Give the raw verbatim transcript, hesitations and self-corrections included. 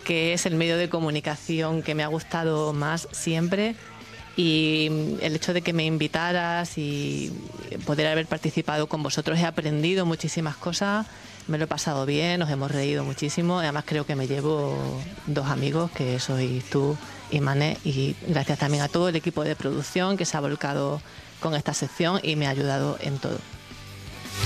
que es el medio de comunicación que me ha gustado más siempre. Y el hecho de que me invitaras y poder haber participado con vosotros, he aprendido muchísimas cosas, me lo he pasado bien, nos hemos reído muchísimo. Además creo que me llevo dos amigos, que sois tú y Mané, y gracias también a todo el equipo de producción que se ha volcado con esta sección y me ha ayudado en todo.